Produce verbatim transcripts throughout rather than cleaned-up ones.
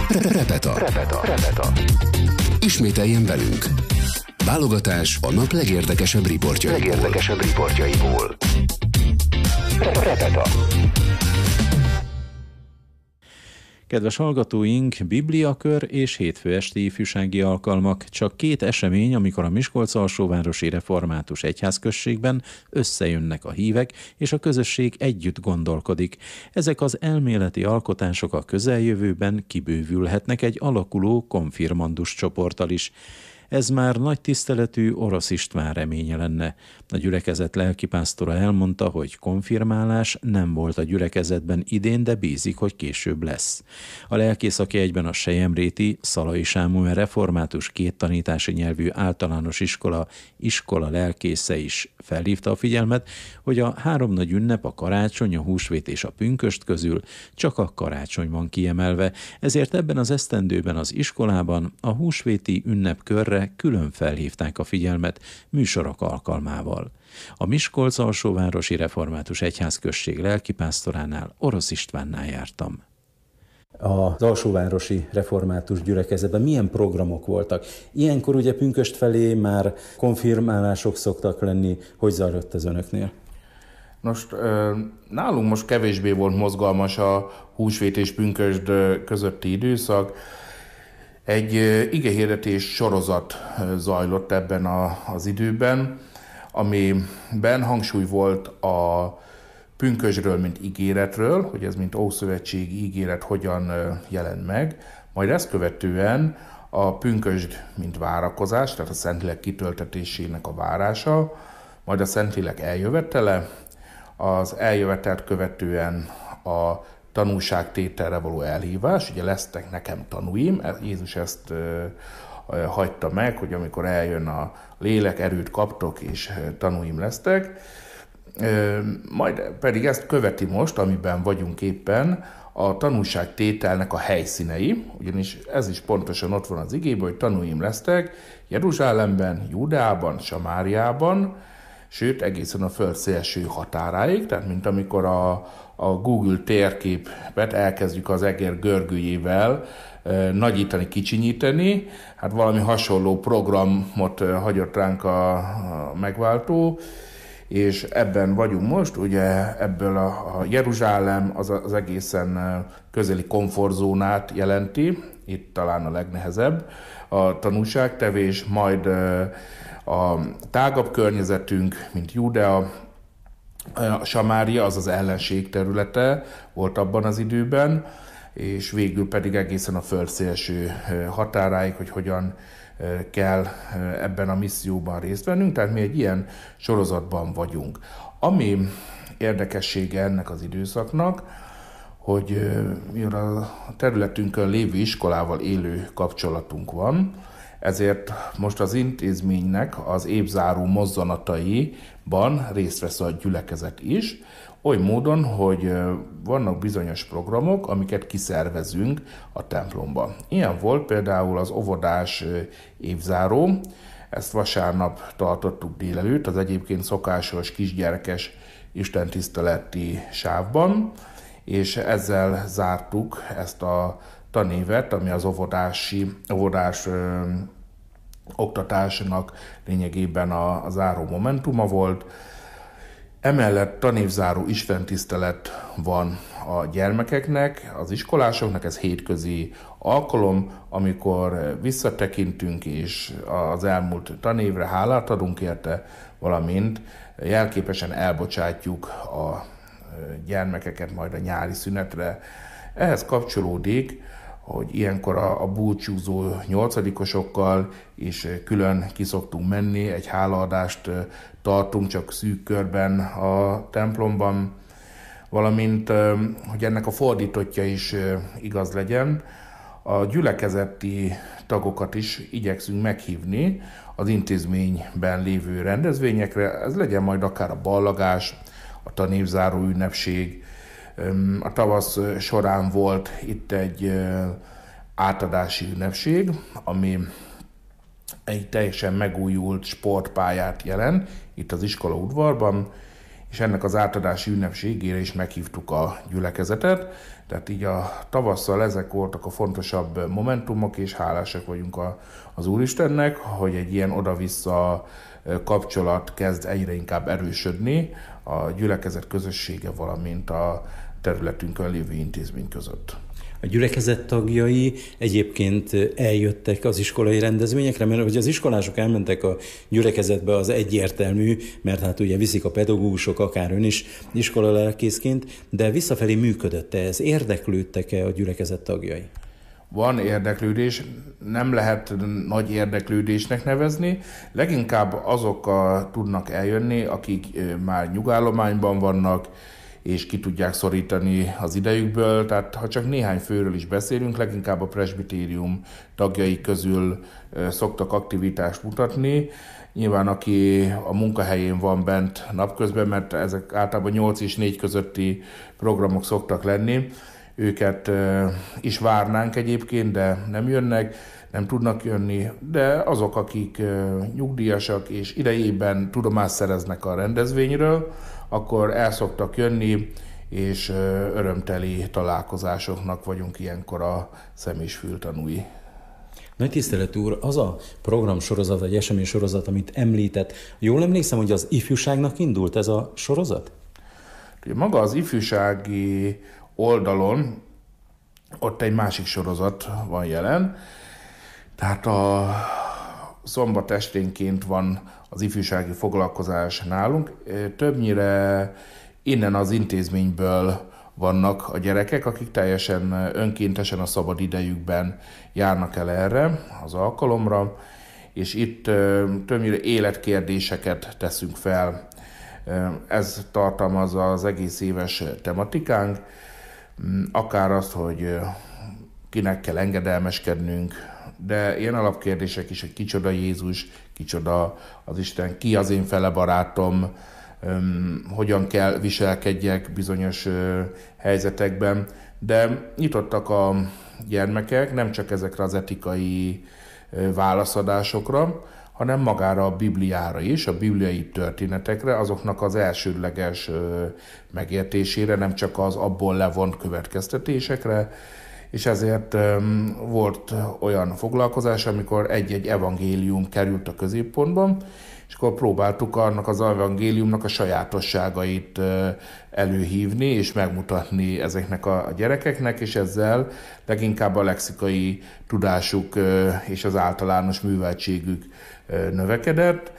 Repeta. Repeta. Repeta. Ismételjen velünk. Válogatás a nap legérdekesebb riportjaiból. Legérdekesebb riportjaiból. Repeta. Kedves hallgatóink, Bibliakör és hétfő esti ifjúsági alkalmak. Csak két esemény, amikor a Miskolc-alsóvárosi református egyházközségben összejönnek a hívek, és a közösség együtt gondolkodik. Ezek az elméleti alkotások a közeljövőben kibővülhetnek egy alakuló konfirmandus csoporttal is. Ez már nagy tiszteletű Orosz István reménye lenne. A gyülekezet lelkipásztora elmondta, hogy konfirmálás nem volt a gyülekezetben idén, de bízik, hogy később lesz. A lelkész, aki egyben a selyemréti Szalai Sámuel református két tanítási nyelvű általános iskola iskola lelkésze is felhívta a figyelmet, hogy a három nagy ünnep, a karácsony, a húsvét és a pünkösd közül csak a karácsony van kiemelve, ezért ebben az esztendőben az iskolában a húsvéti ünnepkörre külön felhívták a figyelmet műsorok alkalmával. A Miskolc-alsóvárosi református egyházközség lelkipásztoránál, Orosz Istvánnál jártam. Az alsóvárosi református gyülekezetben milyen programok voltak? Ilyenkor ugye pünkösd felé már konfirmálások szoktak lenni. Hogy zajlott ez önöknél? Most nálunk most kevésbé volt mozgalmas a húsvét és pünkösd közötti időszak. Egy igehirdetés sorozat zajlott ebben a, az időben, amiben hangsúly volt a pünkösdről, mint ígéretről, hogy ez mint ószövetségi ígéret hogyan jelent meg, majd ezt követően a pünkösd, mint várakozás, tehát a Szentlélek kitöltetésének a várása, majd a Szentlélek eljövetele, az eljövetelt követően a tanúságtételre való elhívás, ugye lesztek nekem tanúim, Jézus ezt ö, ö, hagyta meg, hogy amikor eljön a lélek, erőt kaptok, és tanúim lesztek. Ö, majd pedig ezt követi most, amiben vagyunk éppen, a tanúságtételnek a helyszínei, ugyanis ez is pontosan ott van az igében, hogy tanúim lesztek Jeruzsálemben, Júdeában, Samáriában, sőt egészen a föld szélső határáig, tehát mint amikor a, a Google térképet elkezdjük az egér görgőjével e, nagyítani, kicsinyíteni, hát valami hasonló programot e, hagyott ránk a, a megváltó, és ebben vagyunk most, ugye ebből a, a Jeruzsálem az, az egészen közeli komfortzónát jelenti, itt talán a legnehezebb a tanúságtevés, majd e, a tágabb környezetünk, mint Júdea, a Samária, az az ellenség területe volt abban az időben, és végül pedig egészen a föld szélső határáig, hogy hogyan kell ebben a misszióban részt vennünk, tehát mi egy ilyen sorozatban vagyunk. Ami érdekessége ennek az időszaknak, hogy a területünkön lévő iskolával élő kapcsolatunk van, ezért most az intézménynek az évzáró mozzanataiban részt vesz a gyülekezet is, oly módon, hogy vannak bizonyos programok, amiket kiszervezünk a templomba. Ilyen volt például az óvodás évzáró, ezt vasárnap tartottuk délelőtt, az egyébként szokásos kisgyerekes istentiszteleti sávban, és ezzel zártuk ezt a tanévet, ami az óvodási, óvodás ö, oktatásnak lényegében a, a záró momentuma volt. Emellett tanévzáró istentisztelet van a gyermekeknek, az iskolásoknak, ez hétközi alkalom, amikor visszatekintünk és az elmúlt tanévre hálát adunk érte, valamint jelképesen elbocsátjuk a gyermekeket majd a nyári szünetre. Ehhez kapcsolódik, hogy ilyenkor a, a búcsúzó nyolcadikosokkal is külön kiszoktunk menni, egy hálaadást tartunk csak szűk körben a templomban, valamint, hogy ennek a fordítottja is igaz legyen, a gyülekezeti tagokat is igyekszünk meghívni az intézményben lévő rendezvényekre, ez legyen majd akár a ballagás, a tanévzáró ünnepség. A tavasz során volt itt egy átadási ünnepség, ami egy teljesen megújult sportpályát jelent, itt az iskola udvarban, és ennek az átadási ünnepségére is meghívtuk a gyülekezetet. Tehát így a tavasszal ezek voltak a fontosabb momentumok, és hálásak vagyunk a, az Úristennek, hogy egy ilyen oda-vissza kapcsolat kezd egyre inkább erősödni a gyülekezet közössége, valamint a területünkön lévő intézmény között. A gyülekezet tagjai egyébként eljöttek az iskolai rendezvényekre, mert hogy az iskolások elmentek a gyülekezetbe, az egyértelmű, mert hát ugye viszik a pedagógusok, akár ön is iskolalelkészként, de visszafelé működött-e ez? Érdeklődtek-e a gyülekezet tagjai? Van érdeklődés, nem lehet nagy érdeklődésnek nevezni, leginkább azok a, tudnak eljönni, akik már nyugállományban vannak, és ki tudják szorítani az idejükből. Tehát ha csak néhány főről is beszélünk, leginkább a presbitérium tagjai közül szoktak aktivitást mutatni. Nyilván aki a munkahelyén van bent napközben, mert ezek általában nyolc és négy közötti programok szoktak lenni, őket is várnánk egyébként, de nem jönnek, nem tudnak jönni, de azok, akik nyugdíjasak és idejében tudomást szereznek a rendezvényről, akkor el szoktak jönni, és örömteli találkozásoknak vagyunk ilyenkor a szem és fül tanúi. Nagy tisztelet úr, az a programsorozat, vagy eseménysorozat, amit említett, jól emlékszem, hogy az ifjúságnak indult ez a sorozat? Maga az ifjúsági oldalon ott egy másik sorozat van jelen, tehát a szombat esténként van az ifjúsági foglalkozás nálunk. Többnyire innen az intézményből vannak a gyerekek, akik teljesen önkéntesen a szabad idejükben járnak el erre az alkalomra, és itt többnyire életkérdéseket teszünk fel. Ez tartalmazza az egész éves tematikánk, akár azt, hogy kinek kell engedelmeskednünk, de ilyen alapkérdések is, hogy kicsoda Jézus, kicsoda az Isten, ki az én fele barátom, hogyan kell viselkedjek bizonyos helyzetekben, de nyitottak a gyermekek nem csak ezekre az etikai válaszadásokra, hanem magára a Bibliára is, a bibliai történetekre, azoknak az elsődleges megértésére, nem csak az abból levont következtetésekre, és ezért volt olyan foglalkozás, amikor egy-egy evangélium került a középpontban, és akkor próbáltuk annak az evangéliumnak a sajátosságait előhívni és megmutatni ezeknek a gyerekeknek, és ezzel leginkább a lexikai tudásuk és az általános műveltségük növekedett.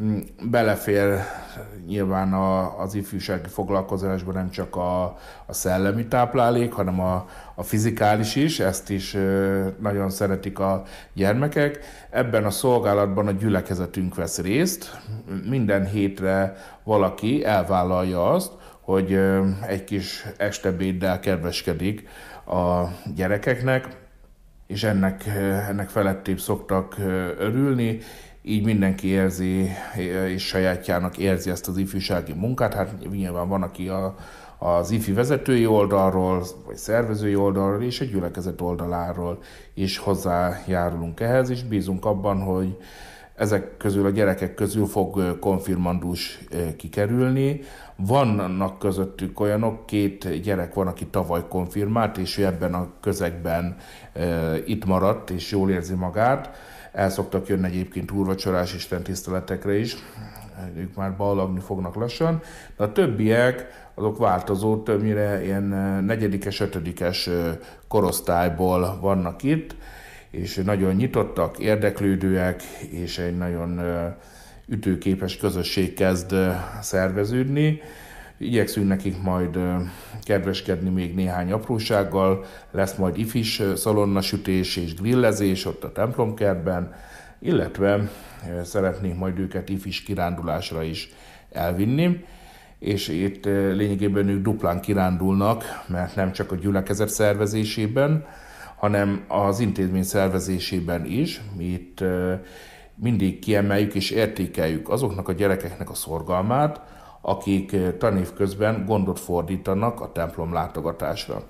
Belefér nyilván az ifjúsági foglalkozásban nem csak a, a szellemi táplálék, hanem a, a fizikális is, ezt is nagyon szeretik a gyermekek. Ebben a szolgálatban a gyülekezetünk vesz részt. Minden hétre valaki elvállalja azt, hogy egy kis estebéddel kedveskedik a gyerekeknek, és ennek, ennek felettébb szoktak örülni. Így mindenki érzi, és sajátjának érzi ezt az ifjúsági munkát. Hát nyilván van, aki a, az ifi vezetői oldalról, vagy szervezői oldalról, és egy gyülekezet oldaláról is hozzájárulunk ehhez, és bízunk abban, hogy ezek közül, a gyerekek közül fog konfirmandus kikerülni. Vannak közöttük olyanok, két gyerek van, aki tavaly konfirmált, és ő ebben a közegben e, itt maradt, és jól érzi magát. El szoktak jönni egyébként úrvacsorás istentiszteletekre is, ők már ballagni fognak lassan, de a többiek azok változó, többnyire ilyen negyedikes, ötödikes korosztályból vannak itt, és nagyon nyitottak, érdeklődőek, és egy nagyon ütőképes közösség kezd szerveződni. Igyekszünk nekik majd kedveskedni még néhány aprósággal, lesz majd ifis szalonnasütés és grillezés ott a templomkertben, illetve szeretnénk majd őket ifis kirándulásra is elvinni, és itt lényegében ők duplán kirándulnak, mert nem csak a gyülekezet szervezésében, hanem az intézmény szervezésében is. Mi itt mindig kiemeljük és értékeljük azoknak a gyerekeknek a szorgalmát, akik tanév közben gondot fordítanak a templom látogatásra.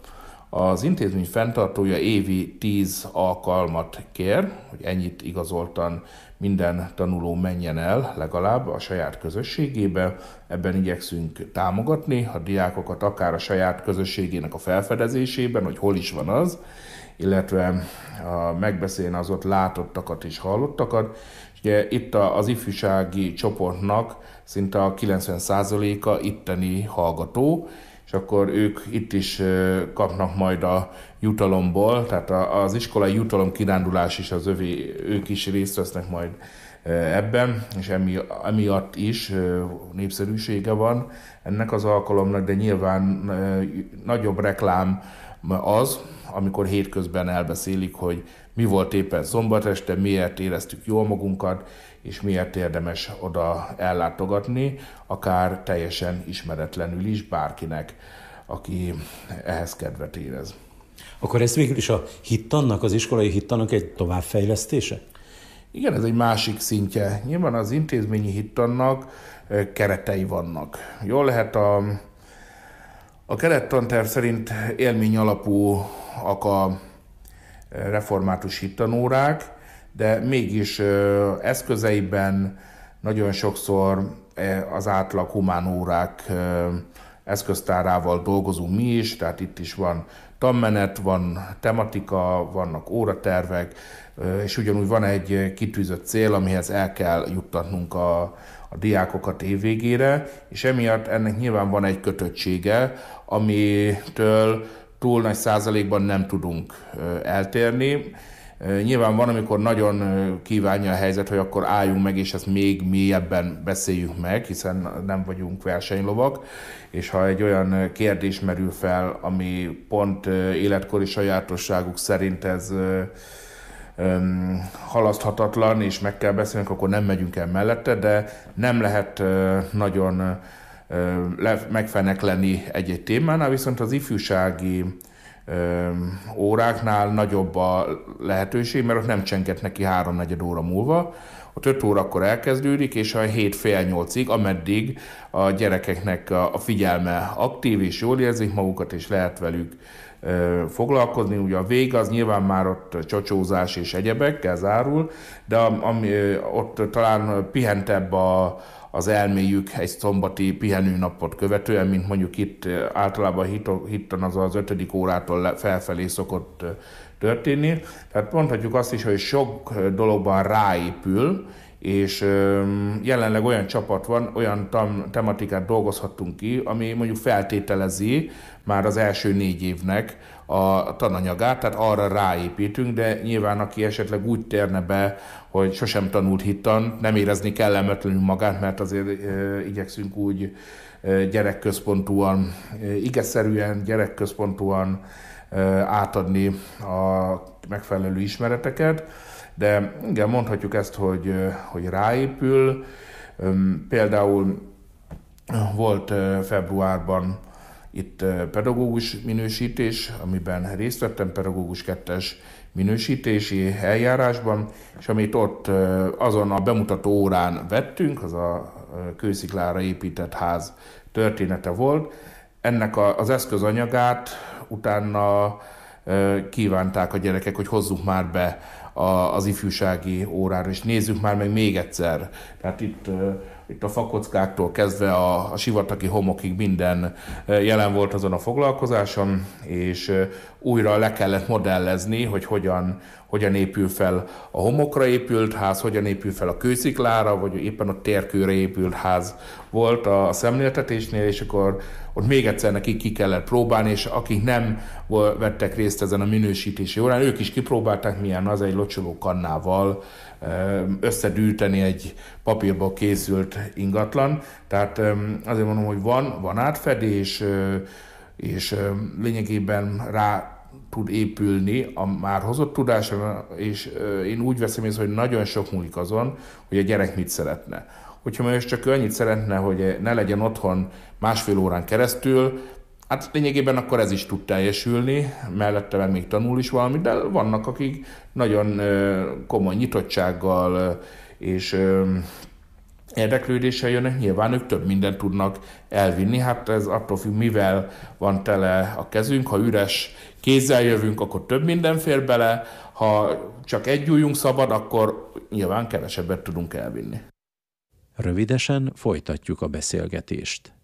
Az intézmény fenntartója évi tíz alkalmat kér, hogy ennyit igazoltan minden tanuló menjen el legalább a saját közösségébe. Ebben igyekszünk támogatni a diákokat akár a saját közösségének a felfedezésében, hogy hol is van az, illetve a megbeszélni az ott látottakat és hallottakat. Ugye itt az ifjúsági csoportnak szinte a kilencven százaléka itteni hallgató, és akkor ők itt is kapnak majd a jutalomból, tehát az iskolai jutalom kirándulás is az övé, ők is részt vesznek majd ebben, és emi, emiatt is népszerűsége van ennek az alkalomnak, de nyilván nagyobb reklám az, amikor hétközben elbeszélik, hogy mi volt éppen szombat este, miért éreztük jól magunkat, és miért érdemes oda ellátogatni, akár teljesen ismeretlenül is bárkinek, aki ehhez kedvet érez. Akkor ez végül is a hittannak, az iskolai hittannak egy továbbfejlesztése? Igen, ez egy másik szintje. Nyilván az intézményi hittannak keretei vannak. Jól lehet a, a kerettanterv szerint élmény alapúak a református hittanórák, de mégis eszközeiben nagyon sokszor az átlag humán órák eszköztárával dolgozunk mi is, tehát itt is van tanmenet, van tematika, vannak óratervek, és ugyanúgy van egy kitűzött cél, amihez el kell juttatnunk a, a diákokat évvégére, és emiatt ennek nyilván van egy kötöttsége, amitől túl nagy százalékban nem tudunk eltérni. Nyilván van, amikor nagyon kívánja a helyzet, hogy akkor álljunk meg, és ezt még mélyebben beszéljük meg, hiszen nem vagyunk versenylovak, és ha egy olyan kérdés merül fel, ami pont életkori sajátosságuk szerint ez halaszthatatlan, és meg kell beszélnünk, akkor nem megyünk el mellette, de nem lehet nagyon megfenekleni egy-egy témánál, viszont az ifjúsági óráknál nagyobb a lehetőség, mert ott nem csenget neki háromnegyed óra múlva. Ott öt órakor elkezdődik, és a hét fél nyolcig, ameddig a gyerekeknek a figyelme aktív, és jól érzik magukat, és lehet velük foglalkozni. Ugye a vég az nyilván már ott csocsózás és egyebekkel zárul, de ami, ott talán pihentebb a az elméjük egy szombati pihenőnapot követően, mint mondjuk itt általában hittan az az ötödik órától felfelé szokott történni. Tehát mondhatjuk azt is, hogy sok dologban ráépül, és jelenleg olyan csapat van, olyan tematikát dolgozhattunk ki, ami mondjuk feltételezi már az első négy évnek a tananyagát, tehát arra ráépítünk, de nyilván aki esetleg úgy térne be, hogy sosem tanult hittant, nem érezni kellemetlenül magát, mert azért e, igyekszünk úgy e, gyerekközpontúan, e, igeszerűen, gyerekközpontúan e, átadni a megfelelő ismereteket, de igen, mondhatjuk ezt, hogy, hogy ráépül. E, például volt e, februárban itt pedagógus minősítés, amiben részt vettem, pedagógus kettes minősítési eljárásban, és amit ott azon a bemutató órán vettünk, az a kősziklára épített ház története volt. Ennek az eszközanyagát utána kívánták a gyerekek, hogy hozzuk már be az ifjúsági órára, és nézzük már meg még egyszer. Tehát itt Itt a fakockáktól kezdve a, a sivatagi homokig minden jelen volt azon a foglalkozáson, és újra le kellett modellezni, hogy hogyan, hogyan épül fel a homokra épült ház, hogyan épül fel a kősziklára, vagy éppen a térkőre épült ház volt a szemléltetésnél, és akkor ott még egyszer nekik ki kellett próbálni, és akik nem vettek részt ezen a minősítési órán, ők is kipróbálták, milyen az egy locsoló kannával összedűteni egy papírból készült ingatlan. Tehát azért mondom, hogy van, van átfedés, és lényegében rá tud épülni a már hozott tudásra, és én úgy veszem észre, hogy nagyon sok múlik azon, hogy a gyerek mit szeretne. Hogyha most csak annyit szeretne, hogy ne legyen otthon másfél órán keresztül, hát lényegében akkor ez is tud teljesülni, mellette meg még tanul is valamit, de vannak, akik nagyon komoly nyitottsággal és érdeklődéssel jönnek, nyilván ők több mindent tudnak elvinni. Hát ez attól függ, mivel van tele a kezünk. Ha üres kézzel jövünk, akkor több minden fér bele. Ha csak egy ujjunk szabad, akkor nyilván kevesebbet tudunk elvinni. Rövidesen folytatjuk a beszélgetést.